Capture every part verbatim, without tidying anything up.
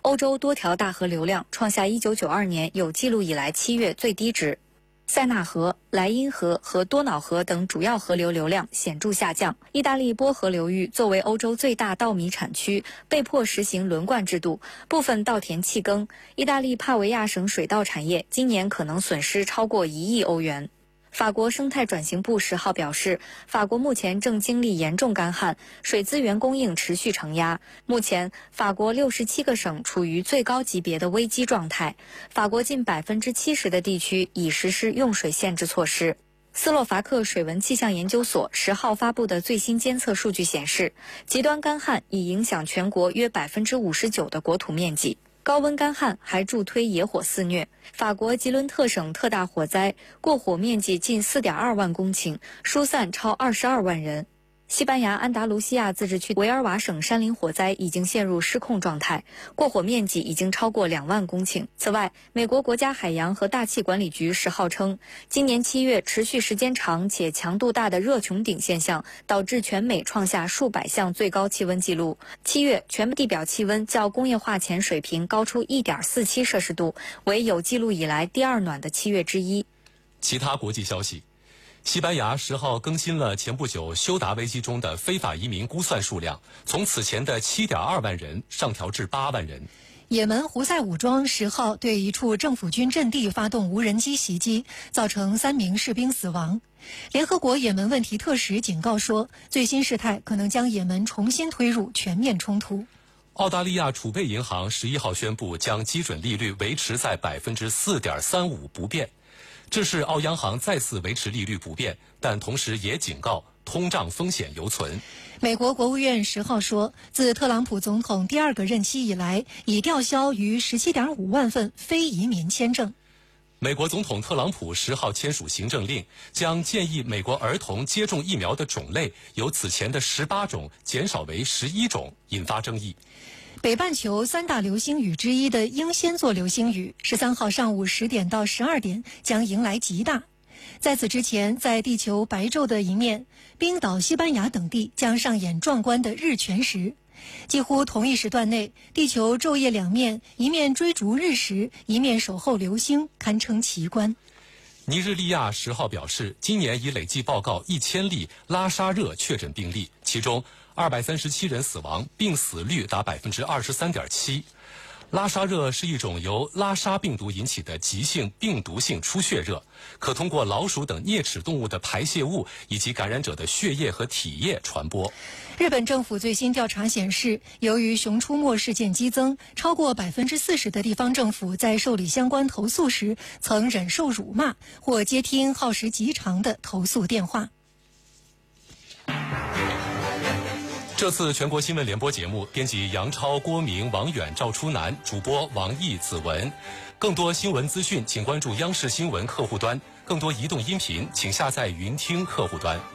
欧洲多条大河流量创下一九九二年有记录以来七月最低值。塞纳河、莱茵河和多瑙河等主要河流流量显著下降。意大利波河流域作为欧洲最大稻米产区，被迫实行轮灌制度，部分稻田弃耕。意大利帕维亚省水稻产业今年可能损失超过一亿欧元。法国生态转型部十号表示，法国目前正经历严重干旱，水资源供应持续承压。目前，法国六十七个省处于最高级别的危机状态。法国近百分之七十的地区已实施用水限制措施。斯洛伐克水文气象研究所十号发布的最新监测数据显示，极端干旱已影响全国约百分之五十九的国土面积。高温干旱还助推野火肆虐。法国吉伦特省特大火灾，过火面积近 四点二万公顷，疏散超二十二万人。西班牙安达卢西亚自治区维尔瓦省山林火灾已经陷入失控状态，过火面积已经超过两万公顷。此外，美国国家海洋和大气管理局十号称，今年七月持续时间长且强度大的热穹顶现象导致全美创下数百项最高气温纪录。七月全地表气温较工业化前水平高出 一点四七摄氏度，为有记录以来第二暖的七月之一。 其他国际消息。西班牙十号更新了前不久休达危机中的非法移民估算数量，从此前的 七点二万人上调至八万人。 也门胡塞武装十号对一处政府军阵地发动无人机袭击，造成三名士兵死亡。联合国也门问题特使警告说，最新事态可能将也门重新推入全面冲突。 澳大利亚储备银行十一号宣布将基准利率维持在 百分之四点三五 不变。这是澳央行再次维持利率不变，但同时也警告通胀风险犹存。 美国国务院十号说，自特朗普总统第二个任期以来，已吊销逾 十七点五万份非移民签证。 美国总统特朗普十号签署行政令，将建议美国儿童接种疫苗的种类由此前的十八种减少为十一种，引发争议。 北半球三大流星雨之一的英仙座流星雨，十三号上午十点到十二点将迎来极大。在此之前，在地球白昼的一面，冰岛、西班牙等地将上演壮观的日全食。几乎同一时段内，地球昼夜两面，一面追逐日食，一面守候流星，堪称奇观。 尼日利亚十号表示，今年已累计报告一千例拉沙热确诊病例，其中二百三十七人死亡，病死率达 百分之二十三点七。拉沙热是一种由拉沙病毒引起的急性病毒性出血热，可通过老鼠等啮齿动物的排泄物以及感染者的血液和体液传播。 日本政府最新调查显示，由于熊出没事件激增，超过 百分之四十 的地方政府在受理相关投诉时曾忍受辱骂或接听耗时极长的投诉电话。 这次全国新闻联播节目，编辑杨超、郭明、王远、赵初南，主播王毅、子文。更多新闻资讯，请关注央视新闻客户端；更多移动音频，请下载云听客户端。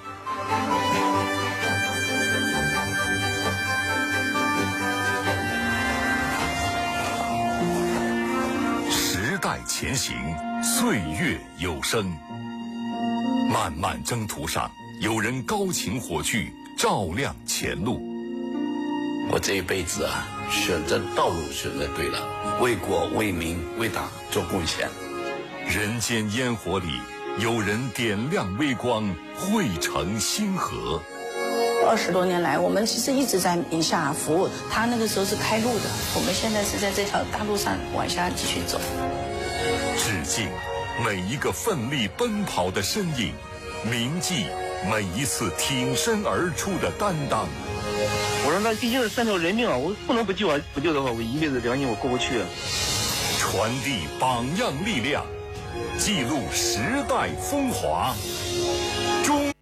时代前行，岁月有声。漫漫征途上，有人高擎火炬，照亮前路。 我这一辈子啊，选择道路选择对了，为国为民为党做贡献。 人间烟火里，有人点亮微光，汇成星河。 二十多年来，我们其实一直在宁夏服务，他那个时候是开路的，我们现在是在这条大路上往下继续走。 致敬每一个奋力奔跑的身影，铭记每一次挺身而出的担当。 我说那毕竟是三条人命啊，我不能不救啊！不救的话，我一辈子良心我过不去啊。 传递榜样力量，记录时代风华。中，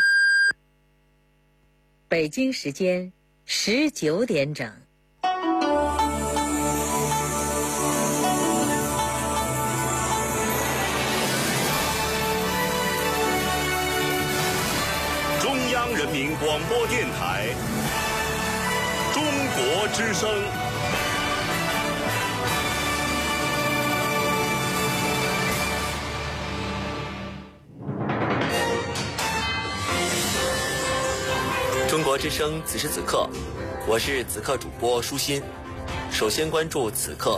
北京时间十九点整。 中央人民广播电台。中国之声。 中国之声此时此刻，我是此刻主播舒心。首先关注此刻